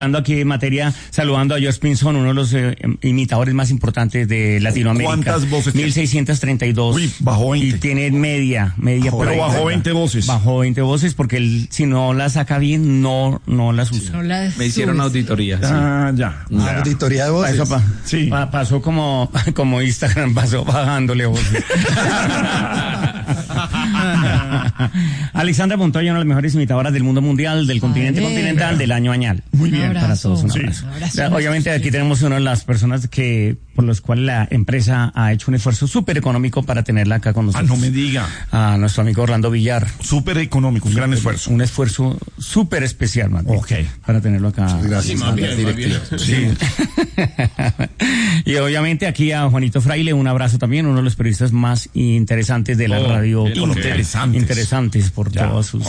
Aquí en materia, saludando a George Pinson, uno de los imitadores más importantes de Latinoamérica. ¿Cuántas voces? 1632. Uy, bajó 20. Y tiene media por ahí. Pero bajó 20 voces. Bajó 20 voces porque él, si no las saca bien, no las usa. No las Me hicieron auditoría. Sí. Ya. Auditoría de voces. Eso pasó como Instagram, pasó bajándole voces. Alexandra Montoya, una de las mejores imitadoras del mundo mundial, del continente continental, del año añal. Muy bien. Para todos, un abrazo. Obviamente aquí tenemos una de las personas por las cuales la empresa ha hecho un esfuerzo súper económico para tenerla acá con nosotros. No me diga. A nuestro amigo Orlando Villar. Súper económico, un gran esfuerzo. Un esfuerzo súper especial, man. Ok. Para tenerlo acá. Gracias. Sí, más bien. Sí. Y obviamente aquí a Juanito Fraile, un abrazo también, uno de los periodistas más interesantes de la radio. Interesantes por todos sus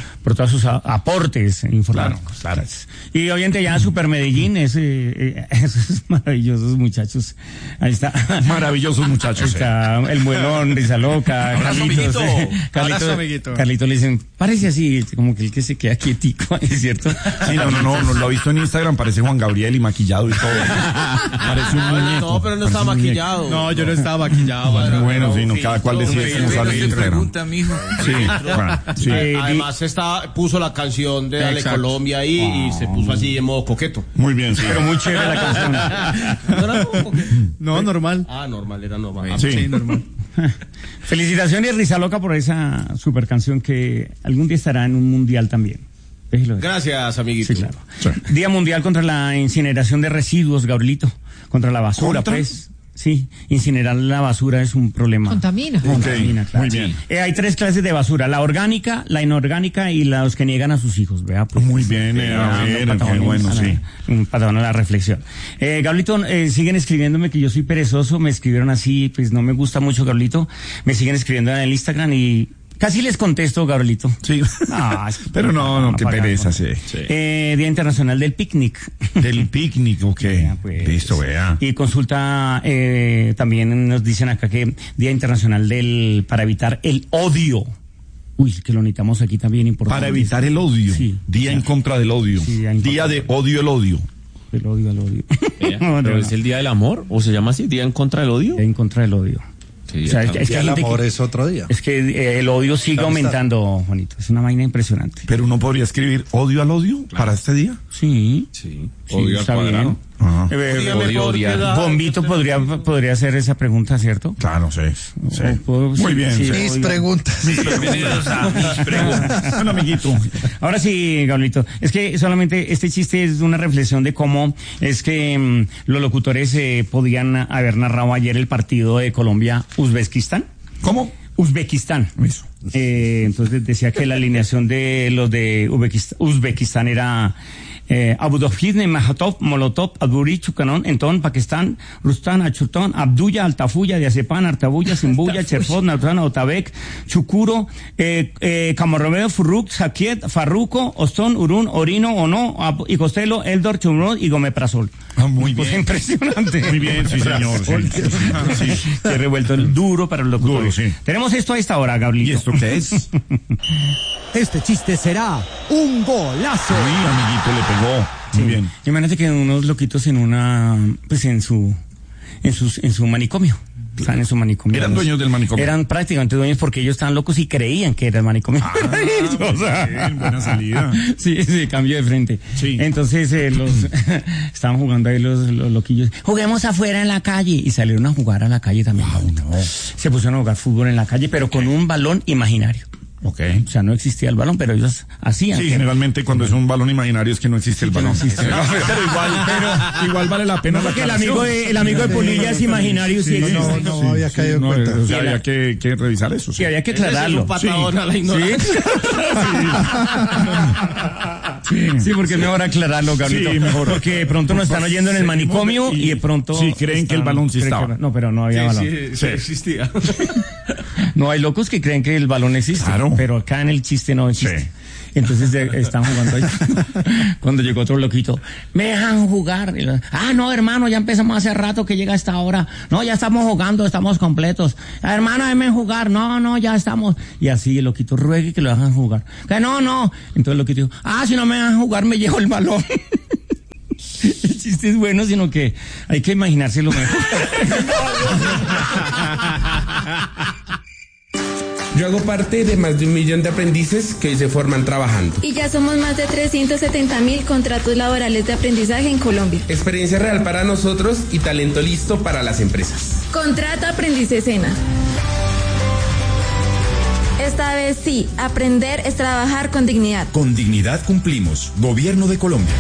aportes informáticos. Claro. Y obviamente ya Super Medellín, esos maravillosos muchachos. Ahí está. Maravillosos muchachos. Está el Muelón, Risa Loca, Carlitos le dicen, parece así, como que el que se queda quietico, ¿es cierto? Sí, no, lo he visto en Instagram, parece Juan Gabriel y maquillado y todo. Parece un muñeco. No, pero no estaba maquillado. No, yo no estaba maquillado. Bueno, sí, cada cual decide cómo sale en Instagram. Pregunta, mijo. Sí. Además puso la canción de Dale Colombia ahí y se puso así en modo coqueto. Muy bien, sí. Pero muy chévere la canción. ¿No era modo coqueto? No, normal. Era normal. Sí, normal. Felicitaciones, Risa Loca, por esa super canción que algún día estará en un mundial también. Déjelo. Gracias, amiguito. Sí, claro. Sí. Día Mundial contra la incineración de residuos, Gabrielito. Contra la basura, ¿Contra? pues. Sí, incinerar la basura es un problema. Contamina. Contamina, claro. Muy bien. Hay 3 clases de basura: la orgánica, la inorgánica y los que niegan a sus hijos. Vea, pues. Muy bien, qué bueno, sí. Un patadón a la reflexión. Gablito, siguen escribiéndome que yo soy perezoso. Me escribieron así, pues no me gusta mucho, Gablito. Me siguen escribiendo en el Instagram y casi les contesto, Gabrielito. Sí. No, pero no, qué pereza, sí. Día Internacional del Picnic. Del picnic, ok. Vea, pues. Listo, vea. Y consulta, también nos dicen acá que Día Internacional para evitar el odio. Uy, que lo necesitamos aquí también, importante. Para evitar el odio. Sí. Día en contra del odio. Sí, día de odio el odio. El odio al odio. ¿Pero es el Día del Amor? ¿O se llama así? ¿Día en contra del odio? En contra del odio. Sí, O sea, es que hay el gente amor es otro día. Es que el odio sigue aumentando, Juanito. Es una vaina impresionante. Pero uno podría escribir odio al odio para este día. Sí. Odio al está cuadrado. bien. Ajá. Odio odiar. Bombito podría hacer esa pregunta, ¿cierto? Claro, sí. Muy bien. Sí. Mis preguntas. Bienvenidos a mis preguntas. Bueno, amiguito. Ahora sí, Gabrielito, es que solamente este chiste es una reflexión de cómo es que los locutores podían haber narrado ayer el partido de Colombia-Uzbekistán. ¿Cómo? Uzbekistán. Eso. Entonces decía que la alineación de los de Uzbekistán era Abudovhidne, Mahatov, Molotov, Aburi, Chukanón, Entón, Pakistán, Rustan, Achutón, Abdulla, Altafuya, Diazepán, Artabuya, Simbuya, Cherfot, Nautan, Otabek, Chukuro, Camarromeo, Furruk, Sakiet, Farruco, Ostón, Urún, Orino, Ono, y Costello, Eldor, Chumrod y Gomeprazol. Muy bien. Pues impresionante. Muy bien, sí, señor. Sí. Qué revuelto el duro para el locutor. Duro, sí. Tenemos esto a esta hora, Gabrielito. ¿Y esto qué es? Este chiste será un golazo. Uy, amiguito, le pegó. Muy bien. Imagínate que unos loquitos en su manicomio. Están en su manicomio. Eran dueños del manicomio. Eran prácticamente dueños porque ellos estaban locos y creían que era el manicomio. Bien, buena salida. Sí, cambio de frente. Sí. Entonces estaban jugando ahí los loquillos. Juguemos afuera en la calle. Y salieron a jugar a la calle también. Se pusieron a jugar fútbol en la calle, pero con un balón imaginario. Ok. O sea, no existía el balón, pero ellos hacían. Sí, generalmente cuando es un balón imaginario es que no existe el balón. No existe. Pero igual vale la pena. No, porque el amigo de Polilla es imaginario. Sí, No había caído en cuenta. O sea, había que revisar eso. Sí, había que aclararlo. Es un patadón a la ignorancia. Sí, porque es mejor aclararlo, Gabrielito. Sí, mejor. Porque de pronto nos están oyendo en el manicomio y de pronto... Sí, creen que el balón sí estaba. No, pero no había balón. Sí, existía. No, hay locos que creen que el balón existe. Claro. Pero acá en el chiste no existe. Sí. Entonces están jugando ahí. Cuando llegó otro loquito, ¿me dejan jugar? No, hermano, ya empezamos hace rato que llega esta hora. No, ya estamos jugando, estamos completos. Hermano, déjenme jugar. No, ya estamos. Y así el loquito ruegue que lo dejan jugar. Que no. Entonces el loquito dijo, si no me dejan jugar, me llevo el balón. chiste es bueno, sino que hay que imaginárselo mejor. Yo hago parte de más de 1 millón de aprendices que hoy se forman trabajando. Y ya somos más de 370.000 contratos laborales de aprendizaje en Colombia. Experiencia real para nosotros y talento listo para las empresas. Contrata Aprendices Sena. Esta vez sí, aprender es trabajar con dignidad. Con dignidad cumplimos. Gobierno de Colombia.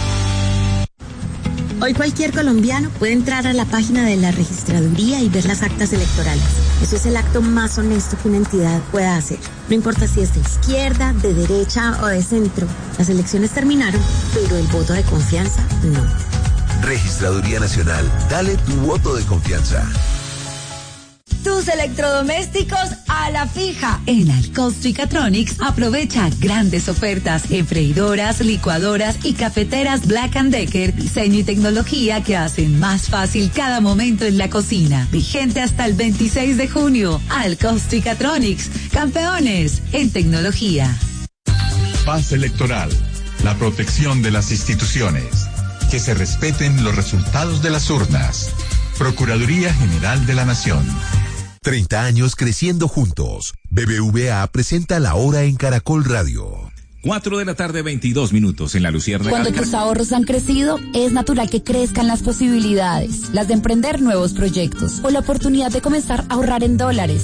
Hoy cualquier colombiano puede entrar a la página de la registraduría y ver las actas electorales. Eso es el acto más honesto que una entidad pueda hacer. No importa si es de izquierda, de derecha o de centro. Las elecciones terminaron, pero el voto de confianza no. Registraduría Nacional. Dale tu voto de confianza. Tus electrodomésticos a la fija. En Alcosto Catronics aprovecha grandes ofertas en freidoras, licuadoras y cafeteras Black & Decker, diseño y tecnología que hacen más fácil cada momento en la cocina. Vigente hasta el 26 de junio. Alcosto Catronics, campeones en tecnología. Paz electoral, la protección de las instituciones, que se respeten los resultados de las urnas. Procuraduría General de la Nación. 30 años creciendo juntos. BBVA presenta La Hora en Caracol Radio. 4:22 p.m. en La Luciérnaga. Cuando tus ahorros han crecido, es natural que crezcan las posibilidades, las de emprender nuevos proyectos o la oportunidad de comenzar a ahorrar en dólares.